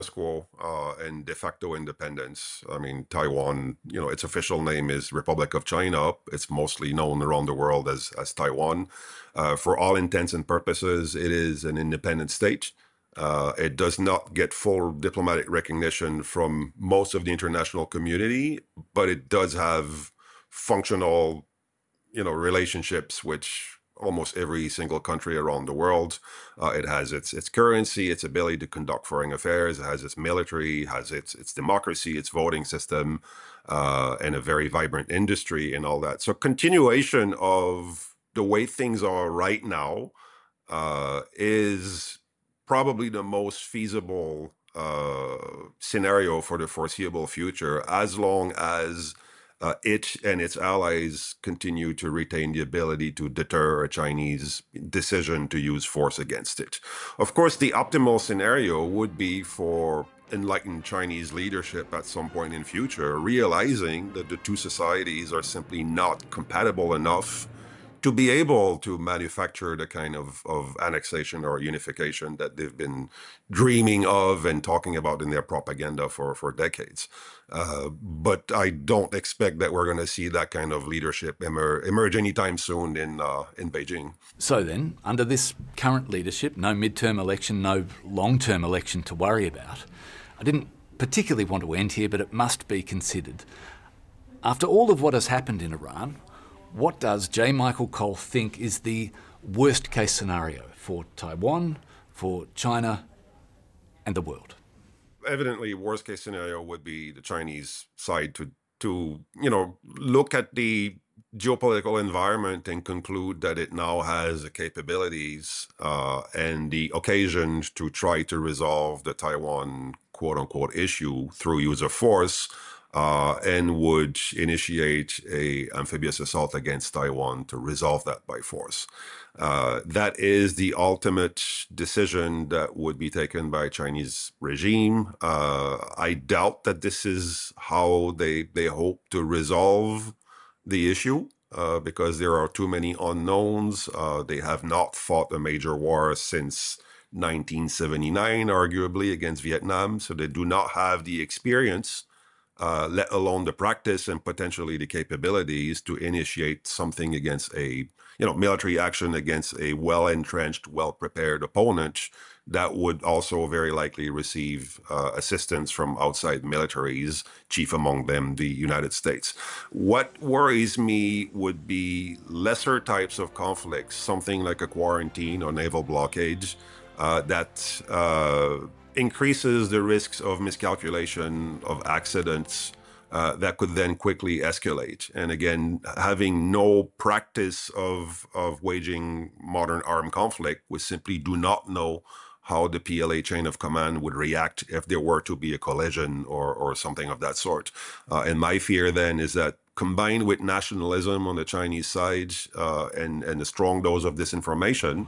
quo and de facto independence. I mean, Taiwan, its official name is Republic of China. It's mostly known around the world as Taiwan. For all intents and purposes, it is an independent state. It does not get full diplomatic recognition from most of the international community, but it does have functional, relationships which almost every single country around the world. It has its currency, its ability to conduct foreign affairs, it has its military, has its democracy, its voting system, and a very vibrant industry and all that. So continuation of the way things are right now is probably the most feasible scenario for the foreseeable future, as long as it and its allies continue to retain the ability to deter a Chinese decision to use force against it. Of course, the optimal scenario would be for enlightened Chinese leadership at some point in future, realizing that the two societies are simply not compatible enough to be able to manufacture the kind of annexation or unification that they've been dreaming of and talking about in their propaganda for decades. But I don't expect that we're going to see that kind of leadership emerge anytime soon in Beijing. So then, under this current leadership, no midterm election, no long-term election to worry about. I didn't particularly want to end here, but it must be considered. After all of what has happened in Iran, what does J. Michael Cole think is the worst case scenario for Taiwan, for China, and the world? Evidently, worst case scenario would be the Chinese side to look at the geopolitical environment and conclude that it now has the capabilities and the occasion to try to resolve the Taiwan quote unquote issue through use of force. And would initiate a amphibious assault against Taiwan to resolve that by force. That is the ultimate decision that would be taken by Chinese regime. I doubt that this is how they hope to resolve the issue. Because there are too many unknowns. They have not fought a major war since 1979, arguably, against Vietnam. So they do not have the experience, let alone the practice and potentially the capabilities to initiate something against a, military action against a well-entrenched, well-prepared opponent that would also very likely receive assistance from outside militaries, chief among them the United States. What worries me would be lesser types of conflicts, something like a quarantine or naval blockade that increases the risks of miscalculation, of accidents that could then quickly escalate. And again, having no practice of waging modern armed conflict, we simply do not know how the PLA chain of command would react if there were to be a collision or something of that sort. And my fear then is that combined with nationalism on the Chinese side and a strong dose of disinformation,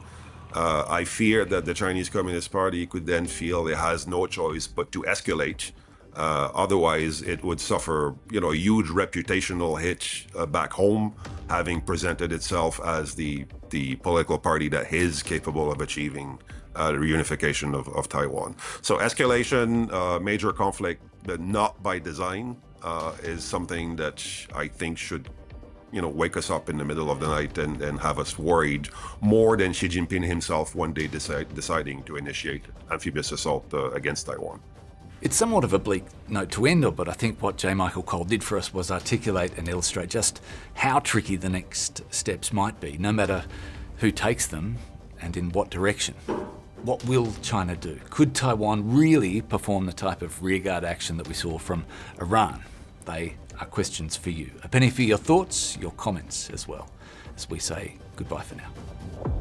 I fear that the Chinese Communist Party could then feel it has no choice but to escalate. Otherwise, it would suffer, a huge reputational hit back home, having presented itself as the political party that is capable of achieving the reunification of Taiwan. So escalation, major conflict, but not by design, is something that I think should wake us up in the middle of the night and have us worried more than Xi Jinping himself one day deciding to initiate amphibious assault against Taiwan. It's somewhat of a bleak note to end on, but I think what J. Michael Cole did for us was articulate and illustrate just how tricky the next steps might be, no matter who takes them and in what direction. What will China do? Could Taiwan really perform the type of rearguard action that we saw from Iran? They are questions for you. A penny for your thoughts, your comments as well, as we say goodbye for now.